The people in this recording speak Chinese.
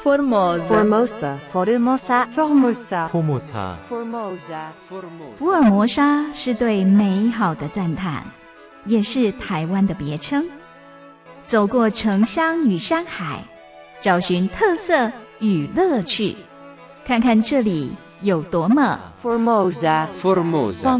Formosa. Formosa. 福尔摩沙是对美好的赞叹，也是台湾的别称。走过城乡与山海，找寻特色与乐趣，看看这里有多么 Formosa.